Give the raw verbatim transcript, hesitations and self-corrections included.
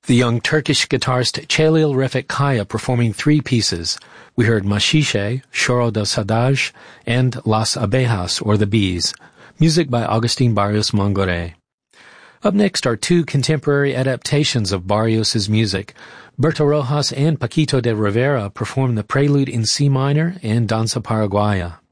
the young Turkish guitarist Chalil Refik Kaya performing three pieces. We heard Machiche, Choro del Sadaj, and Las Abejas, or the Bees. Music by Agustin Barrios Mongore. Up next are two contemporary adaptations of Barrios's music. Berto Rojas and Paquito de Rivera perform the Prelude in C minor and Danza Paraguaya.